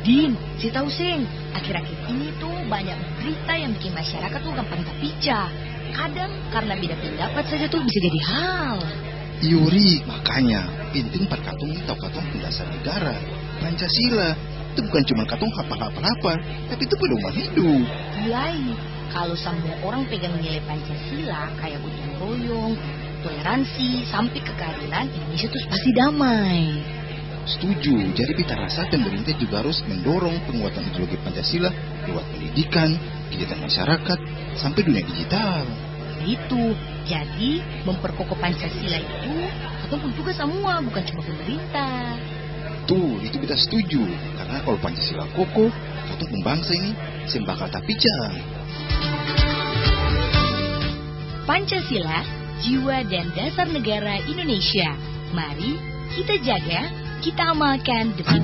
Din, si tahu sing, akhir-akhir ini tuh banyak berita yang bikin masyarakat tuh gampang terpica. Kadang karena beda pendapat saja tuh bisa jadi hal. Yuri, makanya penting Pak Katong tahu Katong dasar negara. Pancasila itu bukan cuma Katong apa-apa, tapi itu pedoman hidup. Mulai, kalau semua orang pegang nilai Pancasila kayak gotong royong, toleransi, sampai kekeadilan, Indonesia tuh pasti damai. Setuju, jadi kita rasa pemerintah juga harus mendorong penguatan ideologi Pancasila lewat pendidikan, kegiatan masyarakat, sampai dunia digital. Itu, jadi memperkokoh Pancasila itu ataupun tugas semua, bukan cuma pemerintah. Tuh, itu kita setuju, karena kalau Pancasila kokoh, satu pembangsa ini sembah kata pijar. Pancasila, jiwa dan dasar negara Indonesia. Mari kita jaga, kita amalkan demi